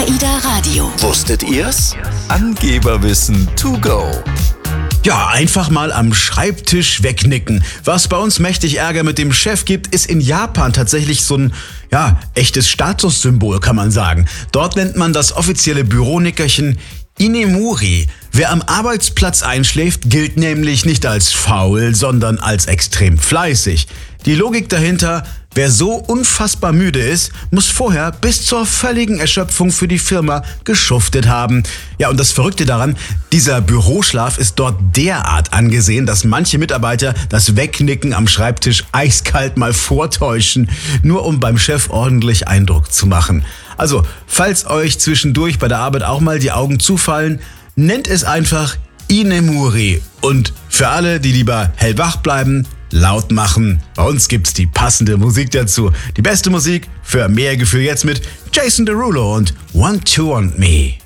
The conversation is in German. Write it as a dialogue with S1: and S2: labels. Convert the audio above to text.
S1: AIDA Radio.
S2: Wusstet ihr's? Angeberwissen to go.
S3: Ja, einfach mal am Schreibtisch wegnicken. Was bei uns mächtig Ärger mit dem Chef gibt, ist in Japan tatsächlich so ein, echtes Statussymbol, kann man sagen. Dort nennt man das offizielle Büronickerchen Inemuri. Wer am Arbeitsplatz einschläft, gilt nämlich nicht als faul, sondern als extrem fleißig. Die Logik dahinter: Wer so unfassbar müde ist, muss vorher bis zur völligen Erschöpfung für die Firma geschuftet haben. Ja, und das Verrückte daran, dieser Büroschlaf ist dort derart angesehen, dass manche Mitarbeiter das Wegnicken am Schreibtisch eiskalt mal vortäuschen, nur um beim Chef ordentlich Eindruck zu machen. Also, falls euch zwischendurch bei der Arbeit auch mal die Augen zufallen, nennt es einfach Inemuri. Und für alle, die lieber hellwach bleiben, laut machen. Bei uns gibt's die passende Musik dazu. Die beste Musik für mehr Gefühl jetzt mit Jason Derulo und Want to Want Me.